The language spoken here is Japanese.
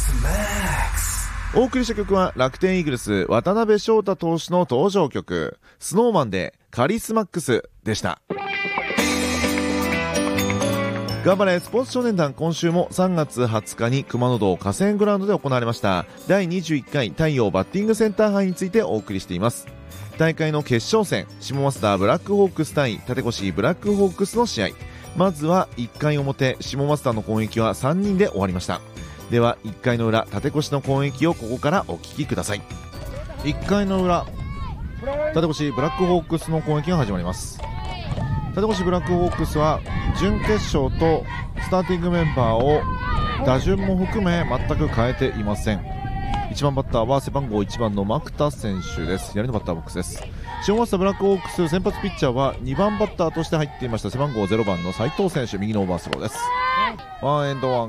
お送りした曲は楽天イーグルス渡辺翔太投手の登場曲スノーマンでカリスマックスでした。頑張れスポーツ少年団、今週も3月20日に熊野堂河川グラウンドで行われました第21回太陽バッティングセンター杯についてお送りしています。大会の決勝戦、下増田ブラックホークス対立越ブラックホークスの試合、まずは1回表、下増田の攻撃は3人で終わりました。では1回の裏、立越の攻撃をここからお聞きください。1回の裏、立越ブラックホークスの攻撃が始まります。立越ブラックホークスは準決勝とスターティングメンバーを打順も含め全く変えていません。1番バッターは背番号1番の牧田選手です。左のバッターボックスです。下増田ブラックホークス先発ピッチャーは2番バッターとして入っていました背番号0番の斉藤選手、右のオーバースローです。ワンエンドワン